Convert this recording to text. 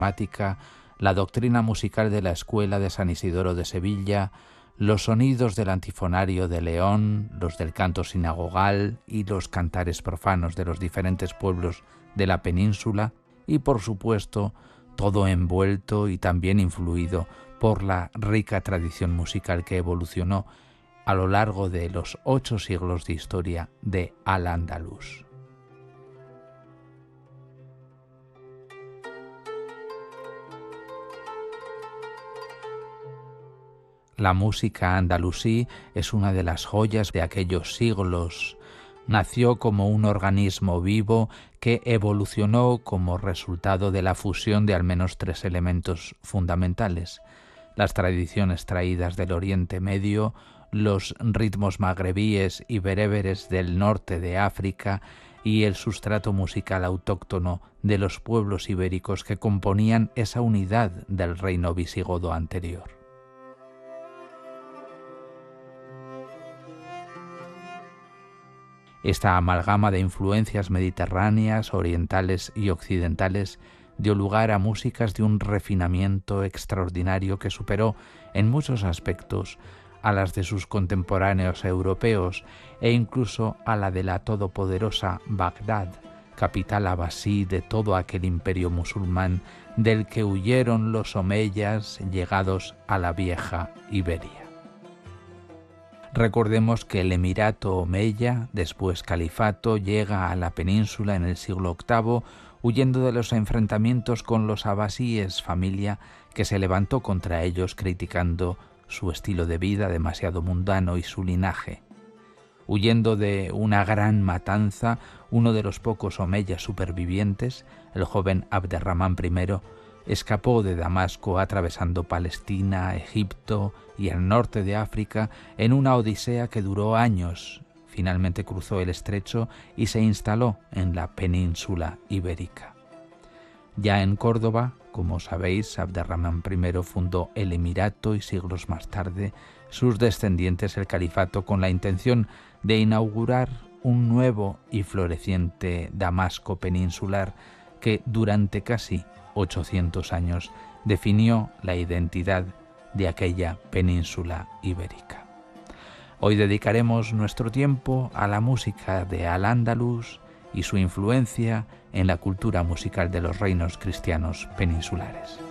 la doctrina musical de la Escuela de San Isidoro de Sevilla, los sonidos del antifonario de León, los del canto sinagogal y los cantares profanos de los diferentes pueblos de la península y, por supuesto, todo envuelto y también influido por la rica tradición musical que evolucionó a lo largo de los 8 siglos de historia de Al-Ándalus. La música andalusí es una de las joyas de aquellos siglos. Nació como un organismo vivo que evolucionó como resultado de la fusión de al menos 3 elementos fundamentales: las tradiciones traídas del Oriente Medio, los ritmos magrebíes y bereberes del norte de África y el sustrato musical autóctono de los pueblos ibéricos que componían esa unidad del reino visigodo anterior. Esta amalgama de influencias mediterráneas, orientales y occidentales dio lugar a músicas de un refinamiento extraordinario que superó en muchos aspectos a las de sus contemporáneos europeos e incluso a la de la todopoderosa Bagdad, capital abasí de todo aquel imperio musulmán del que huyeron los omeyas llegados a la vieja Iberia. Recordemos que el Emirato Omeya, después Califato, llega a la península en el siglo VIII, huyendo de los enfrentamientos con los abasíes, familia que se levantó contra ellos criticando su estilo de vida demasiado mundano y su linaje. Huyendo de una gran matanza, uno de los pocos omeyas supervivientes, el joven Abderramán I, escapó de Damasco atravesando Palestina, Egipto y el norte de África en una odisea que duró años. Finalmente cruzó el estrecho y se instaló en la península ibérica. Ya en Córdoba, como sabéis, Abderramán I fundó el Emirato y siglos más tarde sus descendientes el Califato con la intención de inaugurar un nuevo y floreciente Damasco peninsular que durante casi 800 años definió la identidad de aquella península ibérica. Hoy dedicaremos nuestro tiempo a la música de Al-Ándalus y su influencia en la cultura musical de los reinos cristianos peninsulares.